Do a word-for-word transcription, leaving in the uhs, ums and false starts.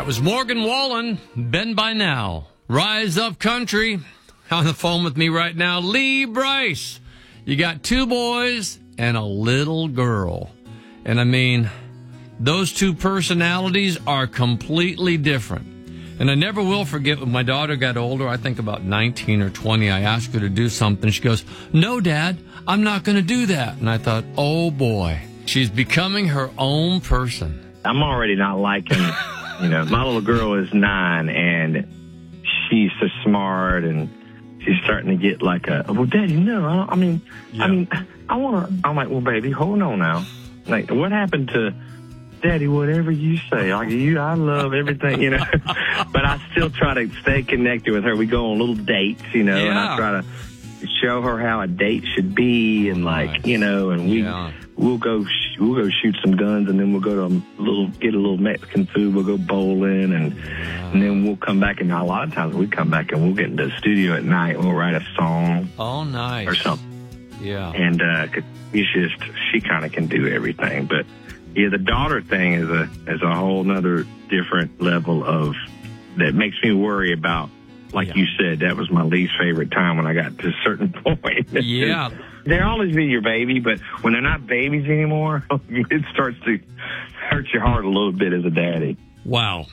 was Morgan Wallen, Ben by Now. Rise Up Country. On the phone with me right now, Lee Brice. You got two boys and a little girl. And I mean, those two personalities are completely different. And I never will forget when my daughter got older, I think about nineteen or twenty, I asked her to do something. She goes, "No, Dad, I'm not going to do that." And I thought, oh boy, she's becoming her own person. I'm already not liking, you know, my little girl is nine and she's so smart and she's starting to get like a, well, Daddy, no, I, I mean, yeah. I mean, I want to, I'm like, well, baby, hold on now. Like, what happened to Daddy, whatever you say, like you, I love everything, you know, but I still try to stay connected with her. We go on little dates, you know, yeah. and I try to show her how a date should be and like, nice. you know, and we, yeah. we'll go, sh- we'll go shoot some guns and then we'll go to a little, get a little Mexican food. We'll go bowling and, yeah. and then we'll come back. And a lot of times we come back and we'll get into the studio at night and we'll write a song. Oh, nice. Or something. Yeah. And, uh, it's just, she kind of can do everything, but yeah, the daughter thing is a, is a whole nother different level of, that makes me worry about. Like yeah. you said, that was my least favorite time when I got to a certain point. Yeah. They'll always be your baby, but when they're not babies anymore, it starts to hurt your heart a little bit as a daddy. Wow.